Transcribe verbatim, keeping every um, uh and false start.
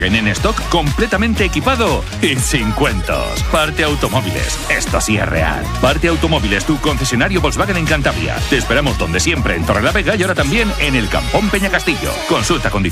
En stock completamente equipado y sin cuentos. Parte Automóviles, esto sí es real. Parte Automóviles, tu concesionario Volkswagen en Cantabria. Te esperamos donde siempre, en Torrelavega y ahora también en el Campón Peñacastillo. Consulta condiciones.